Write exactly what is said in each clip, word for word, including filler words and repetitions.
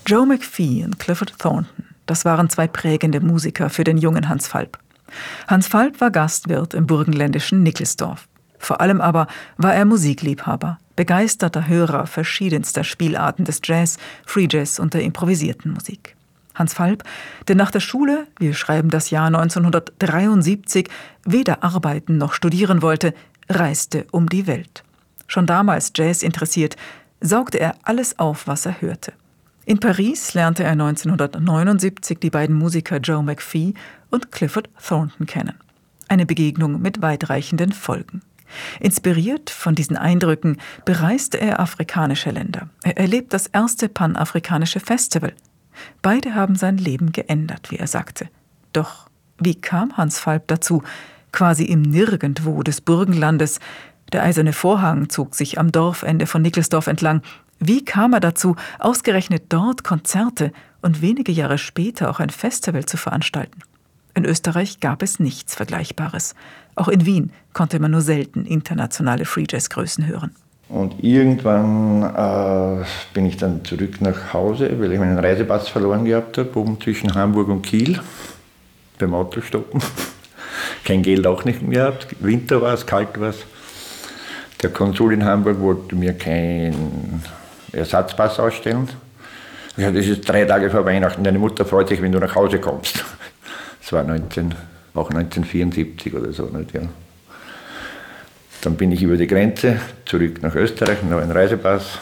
Joe McPhee und Clifford Thornton, das waren zwei prägende Musiker für den jungen Hans Falb. Hans Falb war Gastwirt im burgenländischen Nickelsdorf. Vor allem aber war er Musikliebhaber, begeisterter Hörer verschiedenster Spielarten des Jazz, Free Jazz und der improvisierten Musik. Hans Falb, der nach der Schule, wir schreiben das Jahr neunzehnhundertdreiundsiebzig, weder arbeiten noch studieren wollte, reiste um die Welt. Schon damals Jazz interessiert, saugte er alles auf, was er hörte. In Paris lernte er neunzehnhundertneunundsiebzig die beiden Musiker Joe McPhee und Clifford Thornton kennen. Eine Begegnung mit weitreichenden Folgen. Inspiriert von diesen Eindrücken bereiste er afrikanische Länder. Er erlebt das erste panafrikanische Festival. Beide haben sein Leben geändert, wie er sagte. Doch wie kam Hans Falb dazu, quasi im Nirgendwo des Burgenlandes, der eiserne Vorhang zog sich am Dorfende von Nickelsdorf entlang, wie kam er dazu, ausgerechnet dort Konzerte und wenige Jahre später auch ein Festival zu veranstalten? In Österreich gab es nichts Vergleichbares. Auch in Wien konnte man nur selten internationale Free-Jazz-Größen hören. Und irgendwann äh, bin ich dann zurück nach Hause, weil ich meinen Reisepass verloren gehabt habe, oben zwischen Hamburg und Kiel, beim Autostoppen. Kein Geld auch nicht mehr gehabt, Winter war es, kalt war es. Der Konsul in Hamburg wollte mir keinen Ersatzpass ausstellen. Ich sagte, das ist drei Tage vor Weihnachten, deine Mutter freut sich, wenn du nach Hause kommst. Das war neunzehn, auch neunzehnhundertvierundsiebzig oder so. Nicht, ja. Dann bin ich über die Grenze zurück nach Österreich, noch einen Reisepass.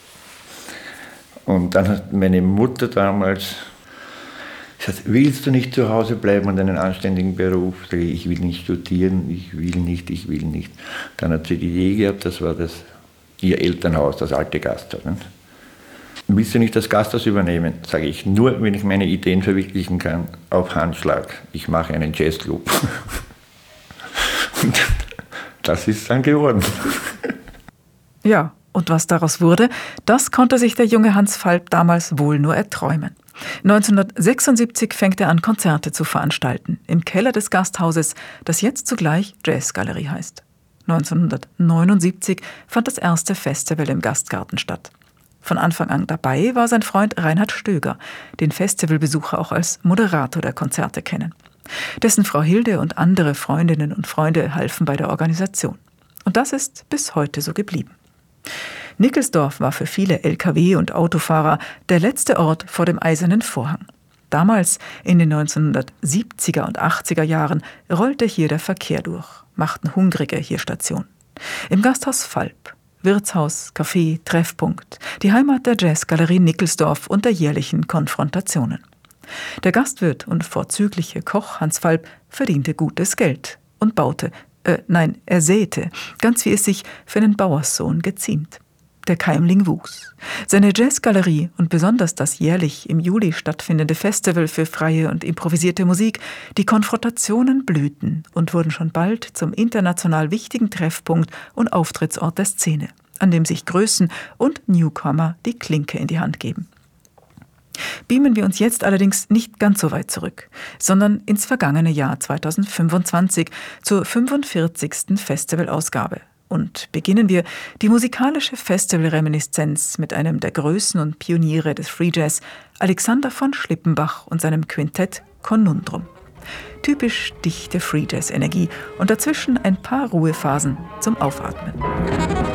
Und dann hat meine Mutter damals gesagt, willst du nicht zu Hause bleiben und einen anständigen Beruf? Ich will nicht studieren, ich will nicht, ich will nicht. Dann hat sie die Idee gehabt, das war das, ihr Elternhaus, das alte Gasthaus. Nicht? Willst du nicht das Gasthaus übernehmen? Sage ich, nur wenn ich meine Ideen verwirklichen kann, auf Handschlag. Ich mache einen Jazzclub. Und das ist dann geworden. Ja, und was daraus wurde, das konnte sich der junge Hans Falb damals wohl nur erträumen. neunzehnhundertsechsundsiebzig fängt er an, Konzerte zu veranstalten, im Keller des Gasthauses, das jetzt zugleich Jazzgalerie heißt. neunzehnhundertneunundsiebzig fand das erste Festival im Gastgarten statt. Von Anfang an dabei war sein Freund Reinhard Stöger, den Festivalbesucher auch als Moderator der Konzerte kennen. Dessen Frau Hilde und andere Freundinnen und Freunde halfen bei der Organisation. Und das ist bis heute so geblieben. Nickelsdorf war für viele L K W- und Autofahrer der letzte Ort vor dem eisernen Vorhang. Damals, in den neunzehnhundertsiebziger und achtziger Jahren, rollte hier der Verkehr durch, machten Hungrige hier Station. Im Gasthaus Falb, Wirtshaus, Café, Treffpunkt, die Heimat der Jazzgalerie Nickelsdorf und der jährlichen Konfrontationen. Der Gastwirt und vorzügliche Koch Hans Falb verdiente gutes Geld und baute, äh, nein, er säte, ganz wie es sich für einen Bauerssohn geziemt. Der Keimling wuchs. Seine Jazzgalerie und besonders das jährlich im Juli stattfindende Festival für freie und improvisierte Musik, die Konfrontationen blühten und wurden schon bald zum international wichtigen Treffpunkt und Auftrittsort der Szene, an dem sich Größen und Newcomer die Klinke in die Hand geben. Beamen wir uns jetzt allerdings nicht ganz so weit zurück, sondern ins vergangene Jahr zweitausendfünfundzwanzig zur fünfundvierzigsten Festivalausgabe. Und beginnen wir die musikalische Festivalreminiszenz mit einem der Größen und Pioniere des Free Jazz, Alexander von Schlippenbach und seinem Quintett Conundrum. Typisch dichte Free Jazz Energie und dazwischen ein paar Ruhephasen zum Aufatmen.